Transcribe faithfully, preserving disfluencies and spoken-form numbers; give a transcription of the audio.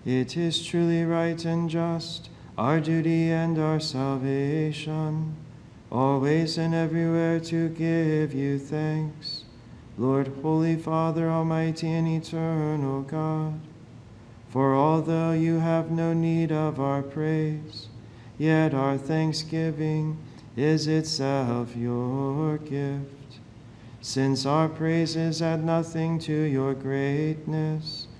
It is truly right and just, our duty and our salvation, always and everywhere to give you thanks, Lord, Holy Father, Almighty and eternal God. For although you have no need of our praise, yet our thanksgiving is itself your gift. Since our praises add nothing to your greatness,